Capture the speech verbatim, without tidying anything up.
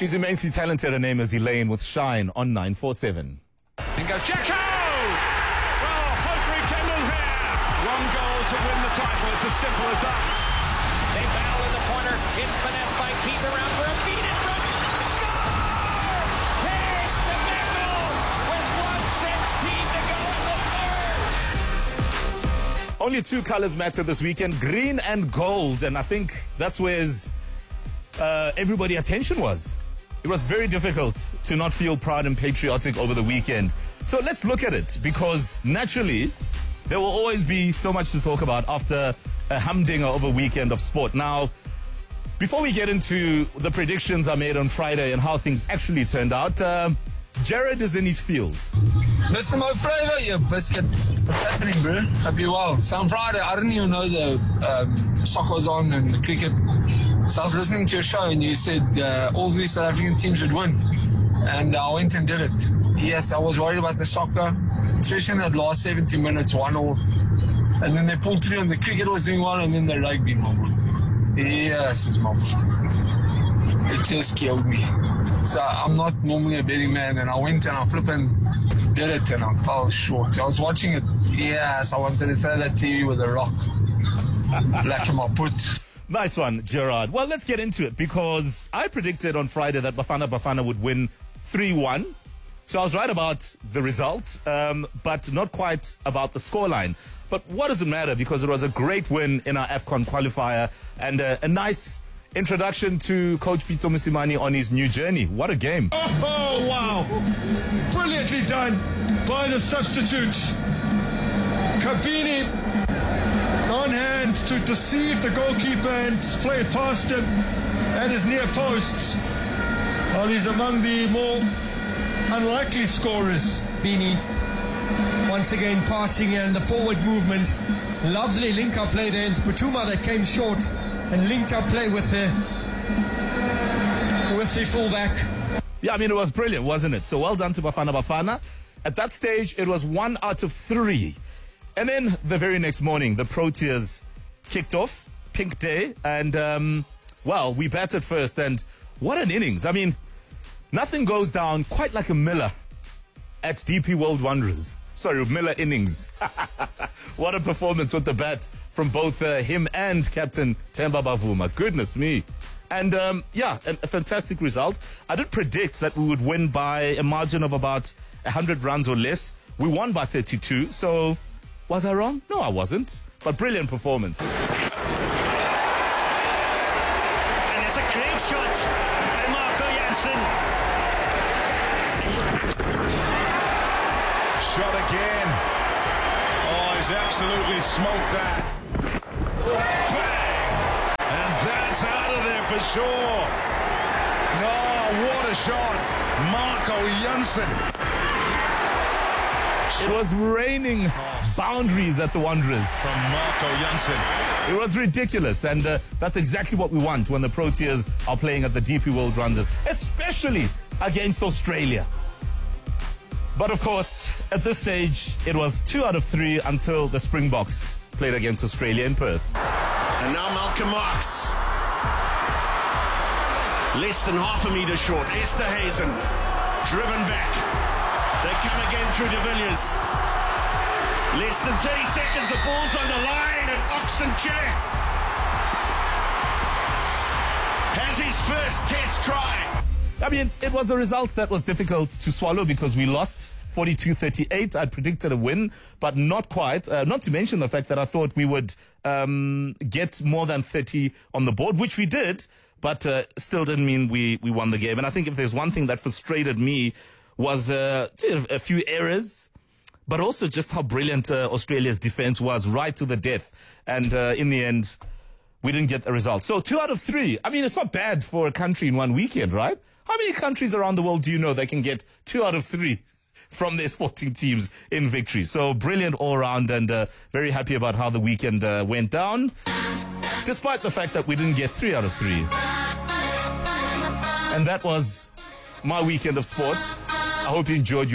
She's immensely talented. Her name is Elaine with Shine on nine four seven. And goes Jacko! Well, Hosry Kendall here. One goal to win the title. It's as simple as that. They battle in the corner. It's Manette by Keith around for a beat in front. Score! Take the medal with one sixteen to go in the third. Only two colors matter this weekend, green and gold. And I think that's where uh, everybody's attention was. It was very difficult to not feel proud and patriotic over the weekend. So let's look at it, because naturally there will always be so much to talk about after a humdinger of a weekend of sport. Now, before we get into the predictions I made on Friday and how things actually turned out, uh, Jared is in his feels. Mister Mo Flavor, you biscuit. What's happening, bro? Hope you're well. So on Friday, I didn't even know the um, soccer was on and the cricket. So I was listening to your show and you said uh, all these South African teams would win. And I went and did it. Yes, I was worried about the soccer, especially in that last seventy minutes, one all. And then they pulled through and the cricket was doing well, and then the rugby mumbled. Yes, it's mumbled. It just killed me. So I'm not normally a betting man, and I went and I flipping did it and I fell short. I was watching it. Yes, I wanted to throw that T V with a rock. Black in my put. Nice one, Gerard. Well, let's get into it, because I predicted on Friday that Bafana Bafana would win three one. So I was right about the result, um, but not quite about the scoreline. But what does it matter, because it was a great win in our AFCON qualifier and a, a nice introduction to Coach Pitso Mosimane on his new journey. What a game. Oh, oh, wow. Brilliantly done by the substitutes. Kabini on hand to deceive the goalkeeper and play it past him at his near post. Well, he's among the more unlikely scorers. Bini once again passing and the forward movement. Lovely link-up play there. It's Putuma that came short and linked up play with the with the fullback. Yeah, I mean, it was brilliant, wasn't it? So well done to Bafana Bafana. At that stage, it was one out of three. And then the very next morning, the Proteas kicked off, pink day, and, um, well, we batted first, and what an innings. I mean, nothing goes down quite like a Miller at D P World Wanderers. Sorry, Miller innings. What a performance with the bat from both uh, him and Captain Themba Bavuma. Goodness me. And, um, yeah, a, a fantastic result. I did predict that we would win by a margin of about one hundred runs or less. We won by thirty-two, so was I wrong? No, I wasn't. But brilliant performance. And it's a great shot by Marco Jansen. Shot again. Oh, he's absolutely smoked that. Bang! And that's out of there for sure. Oh, what a shot. Marco Jansen. It was raining boundaries at the Wanderers. From Marco Jansen. It was ridiculous, and uh, that's exactly what we want when the Proteas are playing at the D P World Wanderers, especially against Australia. But of course, at this stage, it was two out of three until the Springboks played against Australia in Perth. And now Malcolm Marx. Less than half a metre short. Esther Hazen driven back. They come again through de Villiers. Less than thirty seconds, the ball's on the line, and Oxenchair has his first test try. I mean, it was a result that was difficult to swallow because we lost forty-two thirty-eight. I predicted a win, but not quite. Uh, not to mention the fact that I thought we would um, get more than thirty on the board, which we did, but uh, still didn't mean we, we won the game. And I think if there's one thing that frustrated me was uh, a few errors, but also just how brilliant uh, Australia's defense was right to the death. And uh, in the end, we didn't get the result. So two out of three. I mean, it's not bad for a country in one weekend, right? How many countries around the world do you know that can get two out of three from their sporting teams in victory? So brilliant all around, and uh, very happy about how the weekend uh, went down, despite the fact that we didn't get three out of three. And that was my weekend of sports. I hope you enjoyed your